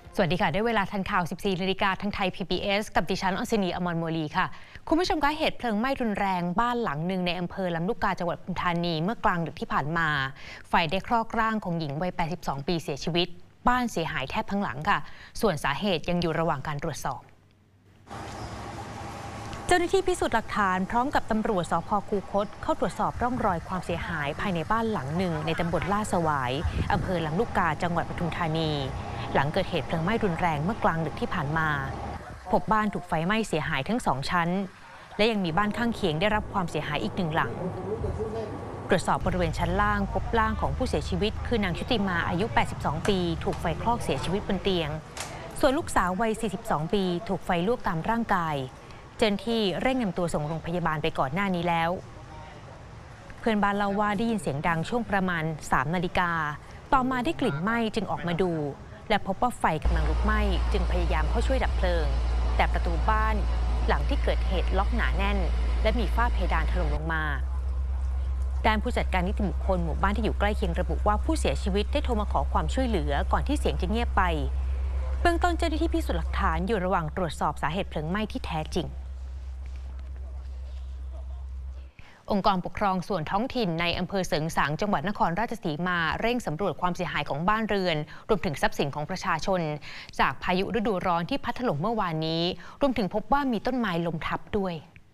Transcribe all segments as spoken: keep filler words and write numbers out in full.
สวัสดีค่ะได้เวลาทันข่าว สิบสี่ นาฬิกาทางไทย พี บี เอส กับดิฉันอัญชนี อมรโมลีค่ะคุณผู้ชมคะเหตุเพลิงไหม้รุนแรงบ้านหลังหนึ่งในอำเภอลำลูกกาจังหวัดปทุมธานีเมื่อกลางดึกที่ผ่านมาไฟได้ครอกร่างของหญิงวัย แปดสิบสอง ปีเสียชีวิตบ้านเสียหายแทบทั้งหลังค่ะส่วนสาเหตุยังอยู่ระหว่างการตรวจสอบเจ้าหน้าที่พิสูจน์หลักฐานพร้อมกับตำรวจสภ.คูคตเข้าตรวจสอบร่องรอยความเสียหายภายในบ้านหลังหนึ่งในตำบลลาดสวายอำเภอลำลูกกาจังหวัดปทุมธานีหลังเกิดเหตุเพลิงไหม้รุนแรงเมื่อกลางดึกที่ผ่านมาพบบ้านถูกไฟไหม้เสียหายทั้งสองชั้นและยังมีบ้านข้างเคียงได้รับความเสียหายอีกหนึ่งหลังตรวจสอบบริเวณชั้นล่างพบร่างของผู้เสียชีวิตคือนางชุติมาอายุ แปดสิบสอง ปีถูกไฟคลอกเสียชีวิตบนเตียงส่วนลูกสาววัย สี่สิบสอง ปีถูกไฟลวกตามร่างกายเจ้าหน้าที่เร่งนำตัวส่งโรงพยาบาลไปก่อนหน้านี้แล้วเพื่อนบ้านเล่าว่าได้ยินเสียงดังช่วงประมาณ สาม นาฬิกาต่อมาได้กลิ่นไหม้จึงออกมาดูและพบว่าไฟกำลังลุกไหม้จึงพยายามเข้าช่วยดับเพลิงแต่ประตูบ้านหลังที่เกิดเหตุล็อกหนาแน่นและมีฝ้าเพดานถล่มลงมาด้านผู้จัดการนิติบุคคลหมู่บ้านที่อยู่ใกล้เคียงระบุว่าผู้เสียชีวิตได้โทรมาขอความช่วยเหลือก่อนที่เสียงจะเงียบไปเบื้องต้นเจ้าหน้าที่พิสูจน์หลักฐานอยู่ระหว่างตรวจสอบสาเหตุเพลิงไหม้ที่แท้จริงองค์กรปกครองส่วนท้องถิ่นในอำเภอเสริงสางจังหวัดนครราชสีมาเร่งสำรวจความเสียหายของบ้านเรือนรวมถึงทรัพย์สินของประชาชนจากพายุฤดูร้อนที่พัดถล่มเมื่อวานนี้รวมถึงพบว่ามีต้นไม้ล้มทับด้วย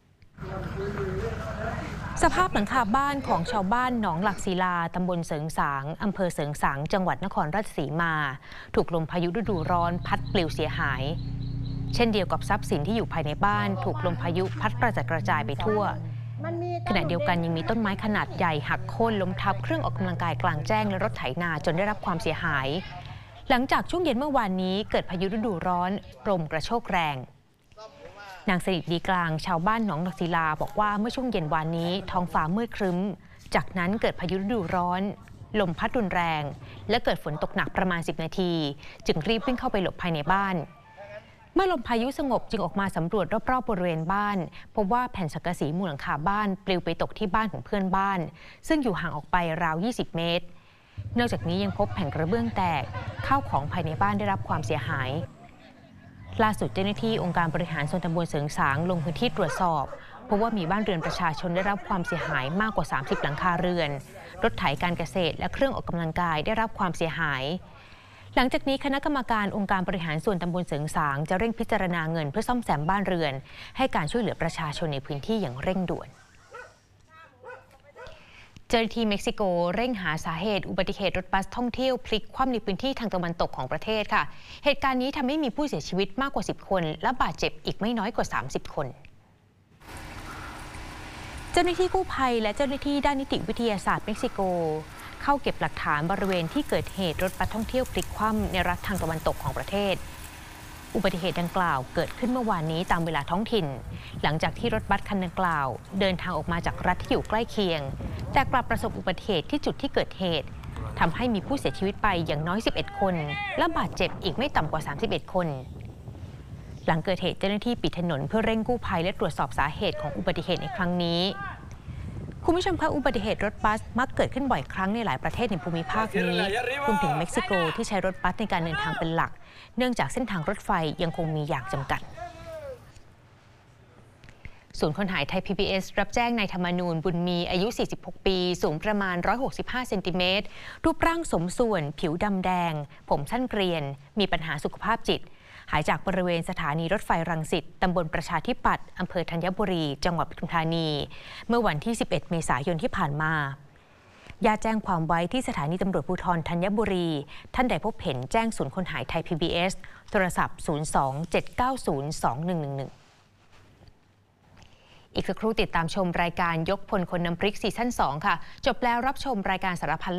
สภาพหลังคาบ้านของชาวบ้านหนองหลักศิลาตำบลเสริงสางอำเภอเสริงสางจังหวัดนครราชสีมาถูกลมพายุฤดูร้อนพัดปลิวเสียหายเช่นเดียวกับทรัพย์สินที่อยู่ภายในบ้านถูกลมพายุพัดกระจัดกระจายไปทั่วขณะเดียวกันยังมีต้นไม้ขนาดใหญ่หักโค่นล้มทับเครื่องออกกำลังกายกลางแจ้งและรถไถนาจนได้รับความเสียหายหลังจากช่วงเย็นเมื่อวานนี้เกิดพายุฤดูร้อนลมกระโชกแรงนางสนิทดีกลางชาวบ้านหนองหลักศิลาบอกว่าเมื่อช่วงเย็นวานนี้ท้องฟ้ามืดครึ้มจากนั้นเกิดพายุฤดูร้อนลมพัดรุนแรงและเกิดฝนตกหนักประมาณสิบนาทีจึงรีบวิ่งเข้าไปหลบภายในบ้านเมื่อลมพายุสงบจึงออกมาสำรวจรอบๆบริเวณบ้านพบว่าแผ่นสังกะสีมุงหลังคาบ้านปลิวไปตกที่บ้านของเพื่อนบ้านซึ่งอยู่ห่างออกไปราวยี่สิบเมตรนอกจากนี้ยังพบแผ่นกระเบื้องแตกข้าวของภายในบ้านได้รับความเสียหายล่าสุดเจ้าหน้าที่องค์การบริหารส่วนตำบลเสริงสางลงพื้นที่ตรวจสอบพบว่ามีบ้านเรือนประชาชนได้รับความเสียหายมากกว่าสามสิบหลังคาเรือนรถไถการเกษตรและเครื่องออกกำลังกายได้รับความเสียหายหลังจากนี้คณะกรรมการองค์การบริหารส่วนตำบลเสริงสางจะเร่งพิจารณาเงินเพื่อซ่อมแซมบ้านเรือนให้การช่วยเหลือประชาชนในพื้นที่อย่างเร่งด่วนเจ้าหน้าที่เม็กซิโกเร่งหาสาเหตุอุบัติเหตุรถบัสท่องเที่ยวพลิกคว่ำในพื้นที่ทางตะวันตกของประเทศค่ะเหตุการณ์นี้ทำให้มีผู้เสียชีวิตมากกว่าสิบคนและบาดเจ็บอีกไม่น้อยกว่าสามสิบคนเจ้าหน้าที่กู้ภัยและเจ้าหน้าที่ด้านนิติวิทยาศาสตร์เม็กซิโกเข้าเก็บหลักฐานบริเวณที่เกิดเหตุรถบัสท่องเที่ยวพลิกคว่ำในรัฐทางตะวันตกของประเทศอุบัติเหตุดังกล่าวเกิดขึ้นเมื่อวานนี้ตามเวลาท้องถิ่นหลังจากที่รถบัสคันดังกล่าวเดินทางออกมาจากรัฐที่อยู่ใกล้เคียงแต่กลับประสบอุบัติเหตุที่จุดที่เกิดเหตุทำให้มีผู้เสียชีวิตไปอย่างน้อยสิบเอ็ดคนและบาดเจ็บอีกไม่ต่ำกว่าสามสิบเอ็ดคนหลังเกิดเหตุเจ้าหน้าที่ปิดถนนเพื่อเร่งกู้ภัยและตรวจสอบสาเหตุของอุบัติเหตุในครั้งนี้คุณผู้ชมคะอุบัติเหตุรถบัสมักเกิดขึ้นบ่อยครั้งในหลายประเทศในภูมิภาคนี้รวมถึงเม็กซิโกที่ใช้รถบัสในการเดินทางเป็นหลักเนื่องจากเส้นทางรถไฟยังคงมีอย่างจำกัดศูนย์คนหายไทย พี บี เอส รับแจ้งนายธรรมนูญบุญมีอายุสี่สิบหกปีสูงประมาณหนึ่งร้อยหกสิบห้าเซนติเมตรรูปร่างสมส่วนผิวดำแดงผมสั้นเกรียนมีปัญหาสุขภาพจิตหายจากบริเวณสถานีรถไฟรังสิตตำบลประชาธิปัตย์อำเภอธัญบุรีจังหวัดปทุมธานีเมื่อวันที่สิบเอ็ดเมษายนที่ผ่านมาญาติแจ้งความไว้ที่สถานีตำรวจภูธรธัญบุรีท่านใดพบเห็นแจ้งศูนย์คนหายไทย พี บี เอส โทรศัพท์ ศูนย์ สอง เจ็ด เก้า ศูนย์ สอง หนึ่ง หนึ่ง หนึ่งอีกสักครู่ติดตามชมรายการยกพลคนน้ำพริกซีซั่นสองค่ะจบแล้วรับชมรายการสารพัน